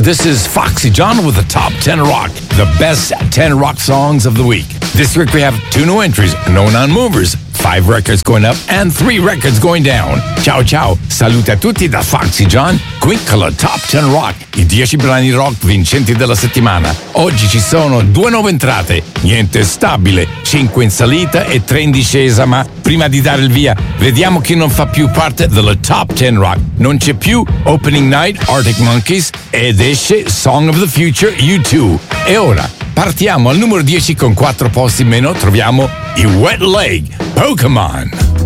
This is Foxy John with the Top 10 Rock, the best 10 rock songs of the week. This week we have 2 new entries, no non-movers, 5 records going up and 3 records going down. Ciao ciao, saluti a tutti da Foxy John, qui con la Top 10 Rock, i 10 brani rock vincenti della settimana. Oggi ci sono 2 nuove entrate, niente stabile, 5 in salita e 3 in discesa, ma prima di dare il via, vediamo chi non fa più parte della Top 10 Rock. Non c'è più Opening Night, Arctic Monkeys, ed esce Song of the Future, U2. E ora partiamo al numero 10 con 4 posti in meno, troviamo i Wet Leg, Pokémon.